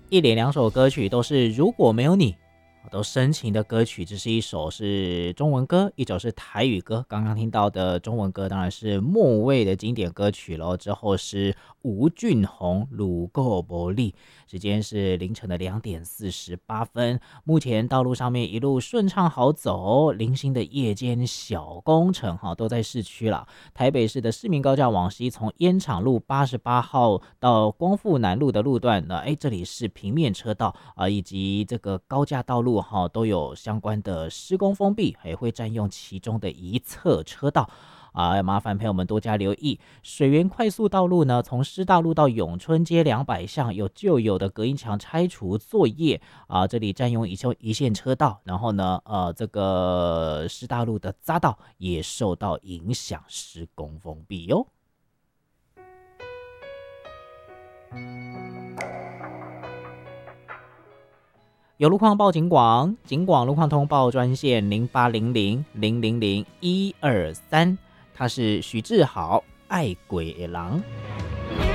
一连两首歌曲都是如果没有你都深情的歌曲，这是一首是中文歌，一首是台语歌。刚刚听到的中文歌当然是莫文蔚的经典歌曲咯，之后是吴俊宏《鲁够伯利》。时间是凌晨的2:48，目前道路上面一路顺畅好走，零星的夜间小工程都在市区了。台北市的市民高架往西，从烟厂路88号到光复南路的路段呢，这里是平面车道以及这个高架道路都有相关的施工封闭，也会占用其中的一侧车道。麻烦朋友们多加留意。水源快速道路呢，从师大路到永春街200巷有旧有的隔音墙拆除作业这里占用一线车道。然后呢，这个师大路的匝道也受到影响，施工封闭哟。有路况报警广，警广路况通报专线0800000123，他是许志豪，爱鬼的狼。